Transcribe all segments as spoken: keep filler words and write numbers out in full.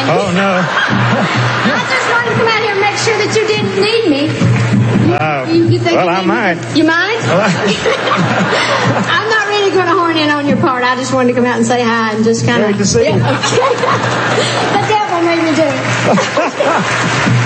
Oh, no. I just wanted to come out here and make sure that you didn't need me. Uh, you, you think well, you I need might. Me? You might? I'm not really going to horn in on your part. I just wanted to come out and say hi and just kind of... Great to see you. Yeah, okay. The devil made me do it.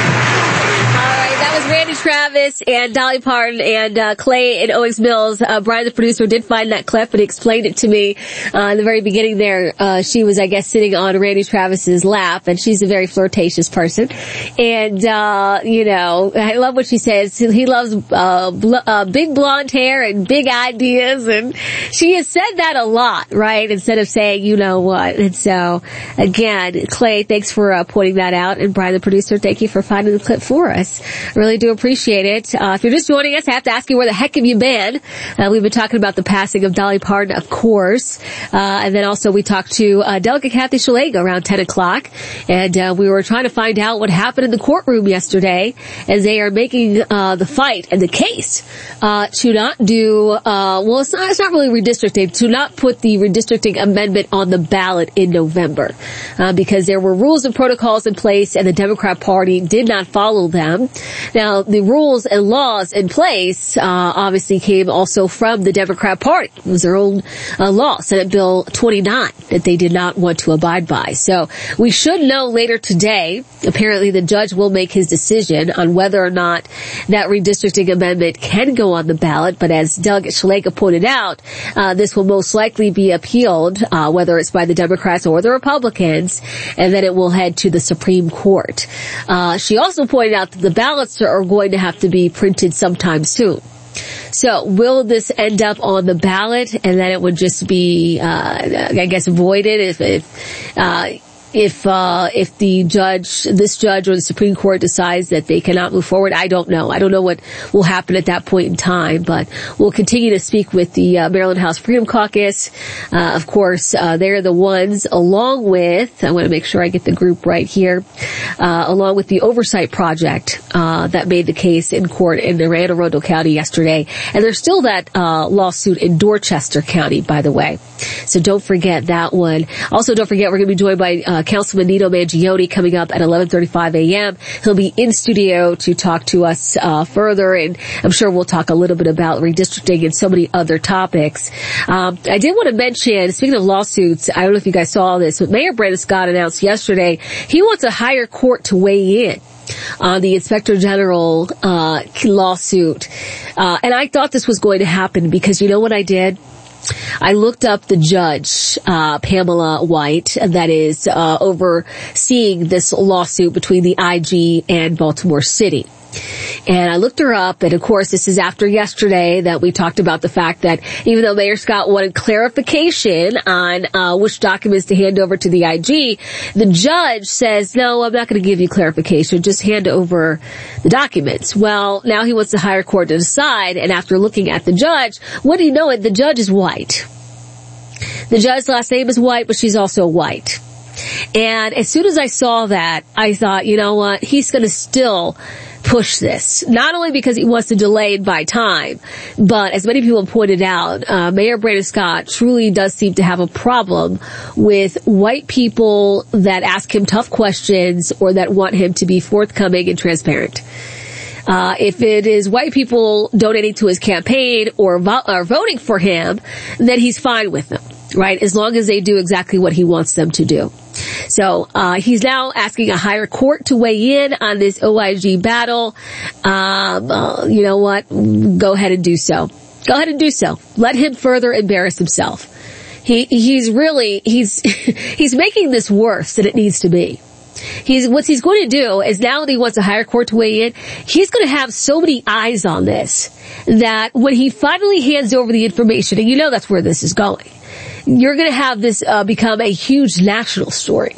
Randy Travis and Dolly Parton and uh, Clay and Owings Mills. Uh, Brian, the producer, did find that clip, but he explained it to me uh, in the very beginning there. Uh, she was, I guess, sitting on Randy Travis's lap, and she's a very flirtatious person. And, uh, you know, I love what she says. He loves uh, bl- uh, big blonde hair and big ideas, and she has said that a lot, right, instead of saying, you know what. And so, again, Clay, thanks for uh, pointing that out, and Brian, the producer, thank you for finding the clip for us. Really do appreciate it. Uh, if you're just joining us, I have to ask you, where the heck have you been? Uh, we've been talking about the passing of Dolly Parton, of course. Uh, and then also we talked to uh, Delegate Kathy Szeliga around ten o'clock. And uh, we were trying to find out what happened in the courtroom yesterday as they are making uh, the fight and the case uh, to not do, uh, well, it's not, it's not really redistricting, to not put the redistricting amendment on the ballot in November. Uh, because there were rules and protocols in place and the Democrat Party did not follow them. Now, the rules and laws in place, uh, obviously came also from the Democrat Party. It was their own uh, law, Senate Bill twenty-nine, that they did not want to abide by. So we should know later today. Apparently the judge will make his decision on whether or not that redistricting amendment can go on the ballot. But as Delegate Szeliga pointed out, uh, this will most likely be appealed, uh, whether it's by the Democrats or the Republicans, and then it will head to the Supreme Court. Uh, she also pointed out that the ballots are going to have to be printed sometime soon. So will this end up on the ballot and then it would just be, uh, I guess, voided if, if, uh, if, uh, if the judge, this judge or the Supreme Court decides that they cannot move forward? I don't know. I don't know what will happen at that point in time, but we'll continue to speak with the uh, Maryland House Freedom Caucus. Uh, of course, uh, they're the ones along with, I want to make sure I get the group right here, uh, along with the Oversight Project, uh, that made the case in court in Anne Arundel County yesterday. And there's still that, uh, lawsuit in Dorchester County, by the way. So don't forget that one. Also, don't forget we're going to be joined by, uh, Councilman Nino Mangione coming up at eleven thirty-five a.m. He'll be in studio to talk to us uh further, and I'm sure we'll talk a little bit about redistricting and so many other topics. Um, I did want to mention, speaking of lawsuits, I don't know if you guys saw this, but Mayor Brandon Scott announced yesterday he wants a higher court to weigh in on the Inspector General uh lawsuit. Uh, and I thought this was going to happen because you know what I did? I looked up the judge, uh, Pamela White, that is, uh, overseeing this lawsuit between the I G and Baltimore City. And I looked her up, and of course this is after yesterday that we talked about the fact that even though Mayor Scott wanted clarification on uh which documents to hand over to the I G, the judge says, no, I'm not going to give you clarification, just hand over the documents. Well, now he wants the higher court to decide, and after looking at the judge, what do you know it, the judge is white. The judge's last name is White, but she's also white. And as soon as I saw that, I thought, you know what, he's going to still push this. Not only because he wants to delay it by time, but as many people have pointed out, uh, Mayor Brandon Scott truly does seem to have a problem with white people that ask him tough questions or that want him to be forthcoming and transparent. Uh, if it is white people donating to his campaign or, vo- or voting for him, then he's fine with them, right? As long as they do exactly what he wants them to do. So, uh, he's now asking a higher court to weigh in on this O I G battle. Um, uh, you know what? Go ahead and do so. Go ahead and do so. Let him further embarrass himself. He, he's really, he's, he's making this worse than it needs to be. He's, what he's going to do is now that he wants a higher court to weigh in, he's going to have so many eyes on this that when he finally hands over the information, and you know that's where this is going, you're going to have this uh, become a huge national story.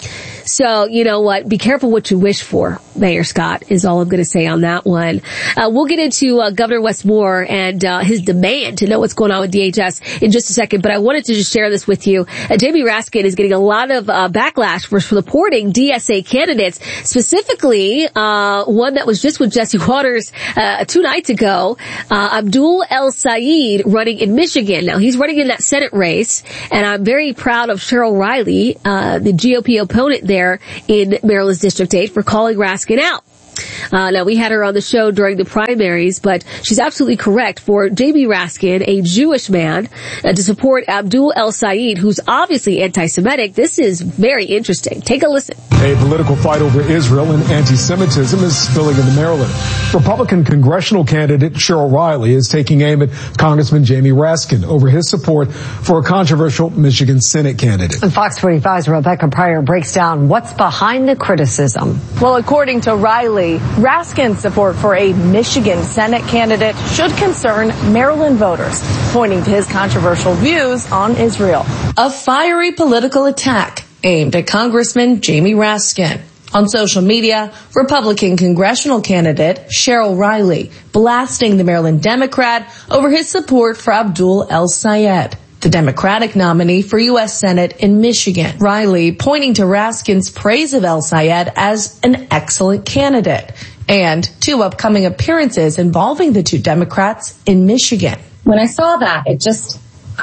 So, you know what? Be careful what you wish for, Mayor Scott, is all I'm going to say on that one. Uh, we'll get into uh, Governor Wes Moore and uh, his demand to know what's going on with D H S in just a second, but I wanted to just share this with you. Uh, Jamie Raskin is getting a lot of uh, backlash for supporting D S A candidates, specifically uh one that was just with Jesse Waters uh two nights ago, uh Abdul El Sayed, running in Michigan. Now, he's running in that Senate race, and I'm very proud of Cheryl Riley, uh the G O P opponent there, there in Maryland's District eight for calling Raskin out. Uh, now, we had her on the show during the primaries, but she's absolutely correct. For Jamie Raskin, a Jewish man, uh, to support Abdul El-Sayed, who's obviously anti-Semitic, this is very interesting. Take a listen. A political fight over Israel and anti-Semitism is spilling into Maryland. Republican congressional candidate Cheryl Riley is taking aim at Congressman Jamie Raskin over his support for a controversial Michigan Senate candidate. And Fox forty-five's Rebecca Pryor breaks down what's behind the criticism. Well, according to Riley, Raskin's support for a Michigan Senate candidate should concern Maryland voters, pointing to his controversial views on Israel. A fiery political attack aimed at Congressman Jamie Raskin. On social media, Republican congressional candidate Cheryl Riley blasting the Maryland Democrat over his support for Abdul El-Sayed, the Democratic nominee for U S Senate in Michigan. Riley pointing to Raskin's praise of El-Sayed as an excellent candidate and two upcoming appearances involving the two Democrats in Michigan. When I saw that, it just,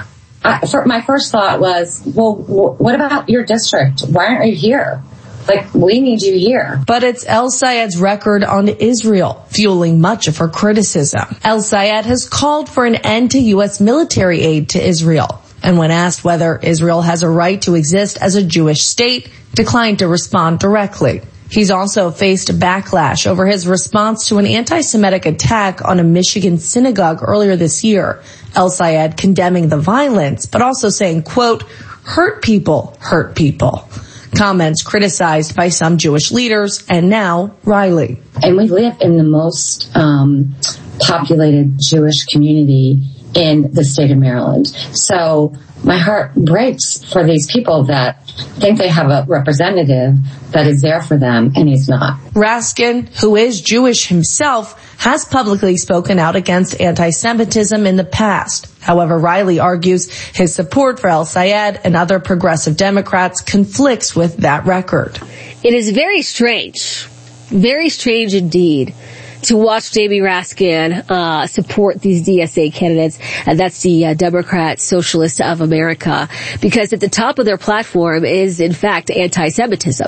I, for, my first thought was, well, w- what about your district? Why aren't you here? Like, we need you here. But it's El-Sayed's record on Israel fueling much of her criticism. El-Sayed has called for an end to U S military aid to Israel. And when asked whether Israel has a right to exist as a Jewish state, declined to respond directly. He's also faced backlash over his response to an anti-Semitic attack on a Michigan synagogue earlier this year. El-Sayed condemning the violence, but also saying, quote, hurt people, hurt people. Comments criticized by some Jewish leaders, and now Riley. And we live in the most um, populated Jewish community in the state of Maryland. So my heart breaks for these people that think they have a representative that is there for them, and he's not. Raskin, who is Jewish himself, has publicly spoken out against anti-Semitism in the past. However, Riley argues his support for El-Sayed and other progressive Democrats conflicts with that record. It is very strange, very strange indeed, to watch Jamie Raskin uh support these D S A candidates, and that's the uh, Democrat Socialists of America, because at the top of their platform is, in fact, anti-Semitism.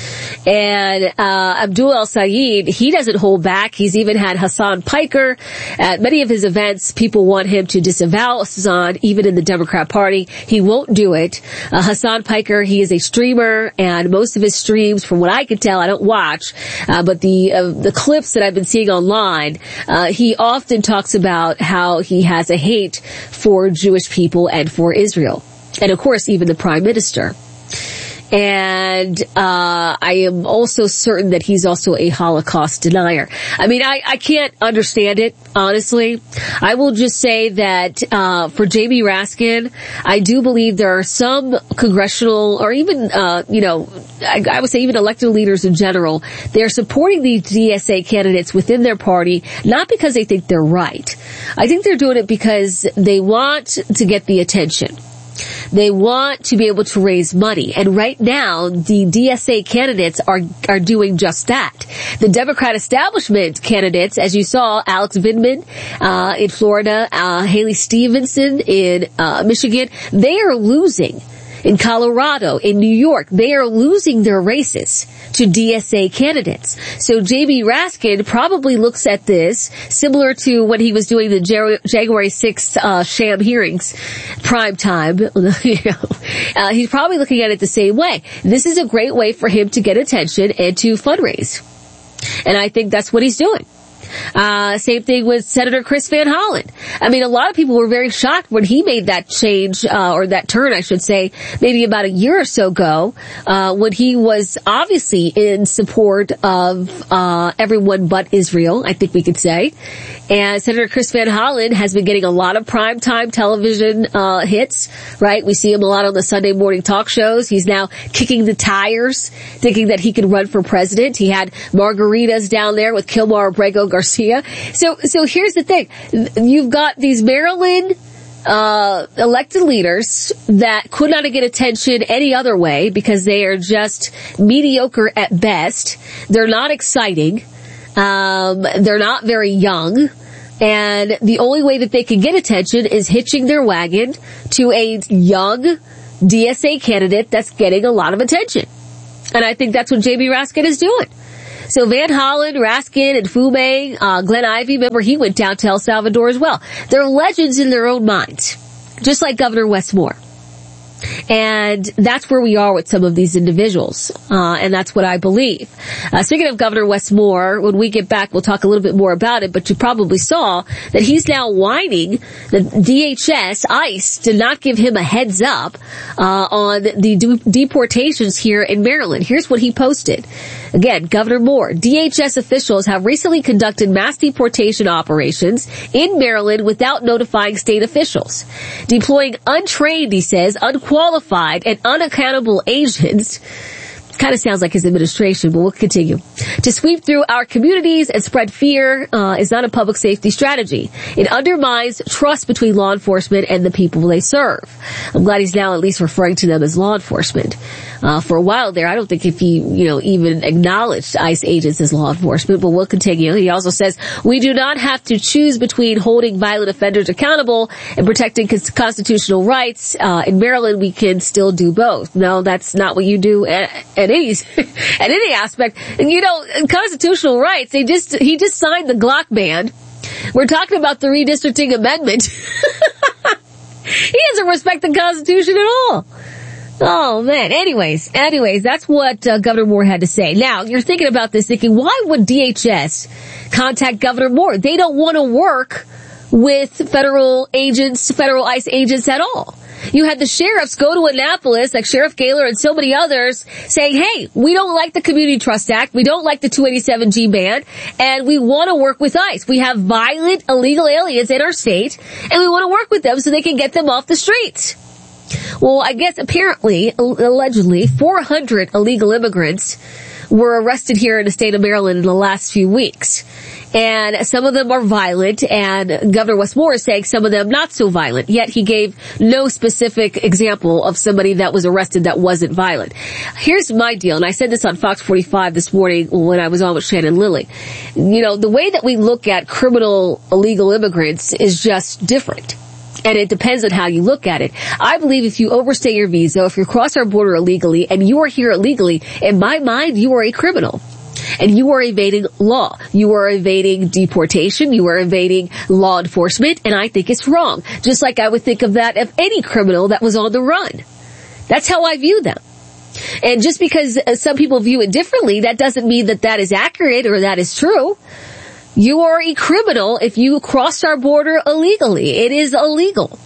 And uh Abdul El-Sayed, he doesn't hold back. He's even had Hassan Piker at many of his events. People want him to disavow Hassan, even in the Democrat Party. He won't do it. Uh, Hassan Piker, he is a streamer, and most of his streams, from what I can tell, I don't watch, uh, but the uh, the clips that I've been seeing online, uh, he often talks about how he has a hate for Jewish people and for Israel. And of course, even the Prime Minister. And uh I am also certain that he's also a Holocaust denier. I mean, I, I can't understand it, honestly. I will just say that uh for Jamie Raskin, I do believe there are some congressional, or even, uh you know, I, I would say even elected leaders in general, they're supporting these D S A candidates within their party, not because they think they're right. I think they're doing it because they want to get the attention. They want to be able to raise money. And right now, the D S A candidates are, are doing just that. The Democrat establishment candidates, as you saw, Alex Vindman, uh, in Florida, uh, Haley Stevenson in, uh, Michigan, they are losing. In Colorado, in New York, they are losing their races to D S A candidates. So Jamie Raskin probably looks at this similar to when he was doing the January sixth uh, sham hearings, prime time. You know, uh, he's probably looking at it the same way. This is a great way for him to get attention and to fundraise. And I think that's what he's doing. Uh, same thing with Senator Chris Van Hollen. I mean, a lot of people were very shocked when he made that change, uh, or that turn, I should say, maybe about a year or so ago, uh, when he was obviously in support of, uh, everyone but Israel, I think we could say. And Senator Chris Van Hollen has been getting a lot of primetime television, uh, hits, right? We see him a lot on the Sunday morning talk shows. He's now kicking the tires, thinking that he could run for president. He had margaritas down there with Kilmar Abrego Garcia. So, so here's the thing. You've got these Maryland, uh, elected leaders that could not get attention any other way because they are just mediocre at best. They're not exciting. Um, they're not very young. And the only way that they can get attention is hitching their wagon to a young D S A candidate that's getting a lot of attention. And I think that's what Jamie Raskin is doing. So Van Hollen, Raskin, and Fume, uh, Glenn Ivey, remember he went down to El Salvador as well. They're legends in their own minds, just like Governor Wes Moore. And that's where we are with some of these individuals. Uh, and that's what I believe. Uh, speaking of Governor Wes Moore, when we get back, we'll talk a little bit more about it, but you probably saw that he's now whining that D H S, ICE, did not give him a heads up, uh, on the de- deportations here in Maryland. Here's what he posted. Again, Governor Moore, D H S officials have recently conducted mass deportation operations in Maryland without notifying state officials. Deploying untrained, he says, unqualified and unaccountable agents, kind of sounds like his administration, but we'll continue, to sweep through our communities and spread fear uh, is not a public safety strategy. It undermines trust between law enforcement and the people they serve. I'm glad he's now at least referring to them as law enforcement. Uh, for a while there, I don't think if he, you know, even acknowledged ICE agents as law enforcement, but we'll continue. He also says, we do not have to choose between holding violent offenders accountable and protecting constitutional rights. Uh, in Maryland, we can still do both. No, that's not what you do at, at any, at any aspect. And you know, constitutional rights, they just, he just signed the Glock ban. We're talking about the redistricting amendment. He doesn't respect the Constitution at all. Oh man. Anyways, anyways, that's what uh, Governor Moore had to say. Now, you're thinking about this thinking, why would D H S contact Governor Moore? They don't want to work with federal agents, federal ICE agents at all. You had the sheriffs go to Annapolis, like Sheriff Gaylor and so many others, saying, hey, we don't like the Community Trust Act, we don't like the two eighty-seven G ban, and we want to work with ICE. We have violent, illegal aliens in our state, and we want to work with them so they can get them off the streets. Well, I guess apparently, allegedly, four hundred illegal immigrants were arrested here in the state of Maryland in the last few weeks. And some of them are violent, and Governor Wes Moore is saying some of them not so violent. Yet he gave no specific example of somebody that was arrested that wasn't violent. Here's my deal, and I said this on Fox forty-five this morning when I was on with Shannon Lilly. You know, the way that we look at criminal illegal immigrants is just different. And it depends on how you look at it. I believe if you overstay your visa, if you cross our border illegally, and you are here illegally, in my mind, you are a criminal. And you are evading law. You are evading deportation. You are evading law enforcement. And I think it's wrong. Just like I would think of that of any criminal that was on the run. That's how I view them. And just because some people view it differently, that doesn't mean that that is accurate or that is true. You are a criminal if you crossed our border illegally. It is illegal.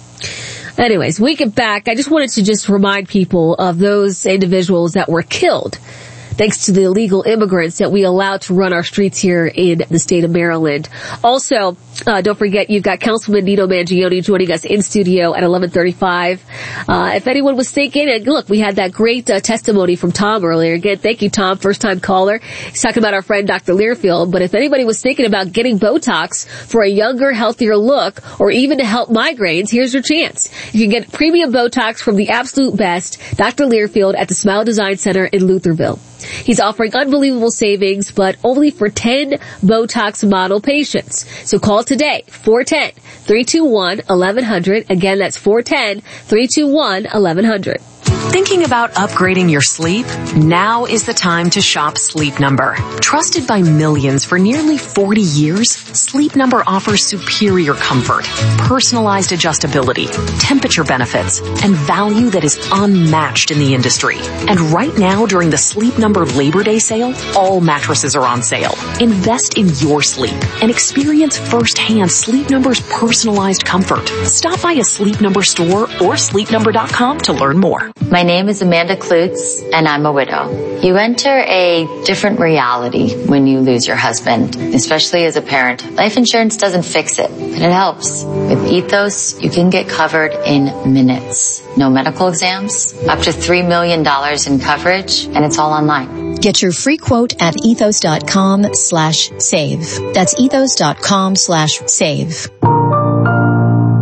Anyways, we get back. I just wanted to just remind people of those individuals that were killed thanks to the illegal immigrants that we allowed to run our streets here in the state of Maryland. Also, uh, don't forget, you've got Councilman Nino Mangione joining us in studio at eleven thirty-five. Uh, if anyone was thinking, and look, we had that great uh, testimony from Tom earlier. Again, thank you, Tom, first-time caller. He's talking about our friend Doctor Learfield. But if anybody was thinking about getting Botox for a younger, healthier look, or even to help migraines, here's your chance. You can get premium Botox from the absolute best, Doctor Learfield, at the Smile Design Center in Lutherville. He's offering unbelievable savings, but only for ten Botox model patients. So call today, four one zero, three two one, eleven hundred. Again, that's four one zero, three two one, eleven hundred. Thinking about upgrading your sleep? Now is the time to shop Sleep Number. Trusted by millions for nearly forty years, Sleep Number offers superior comfort, personalized adjustability, temperature benefits, and value that is unmatched in the industry. And right now, during the Sleep Number Labor Day sale, all mattresses are on sale. Invest in your sleep and experience firsthand Sleep Number's personalized comfort. Stop by a Sleep Number store or sleep number dot com to learn more. My name is Amanda Klutz, and I'm a widow. You enter a different reality when you lose your husband, especially as a parent. Life insurance doesn't fix it, but it helps. With Ethos, you can get covered in minutes. No medical exams, up to three million dollars in coverage, and it's all online. Get your free quote at ethos dot com slash save. That's ethos dot com slash save.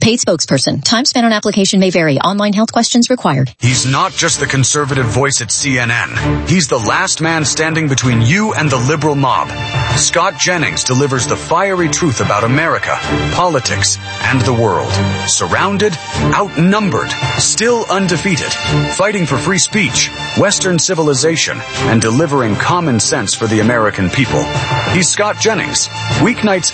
Paid spokesperson. Time spent on application may vary. Online health questions required. He's not just the conservative voice at C N N. He's the last man standing between you and the liberal mob. Scott Jennings delivers the fiery truth about America, politics, and the world. Surrounded, outnumbered, still undefeated, fighting for free speech, Western civilization, and delivering common sense for the American people. He's Scott Jennings. Weeknights